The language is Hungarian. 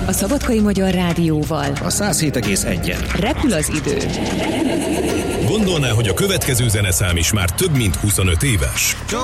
A Szabadkai Magyar Rádióval. A 107,1-en. Repül az idő. Gondolná, hogy a következő zeneszám is már több mint 25 éves?